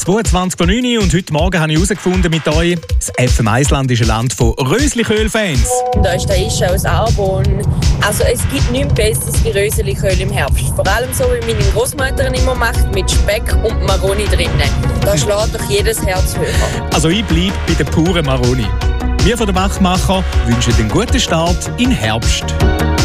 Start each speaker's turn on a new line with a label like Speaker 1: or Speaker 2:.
Speaker 1: 22:09 und heute Morgen habe ich herausgefunden mit euch, das FM1-Land ist ein Land von Rösliköhl-Fans.
Speaker 2: Da ist der Ischa aus Arbon. Also es gibt nichts Besseres wie Rösliköhl im Herbst. Vor allem so, wie meine Großmutter immer macht, mit Speck und Maroni drinnen. Da schlägt doch jedes Herz höher.
Speaker 1: Also ich bleibe bei der puren Maroni. Wir von den Wachmacher wünschen einen guten Start in den Herbst.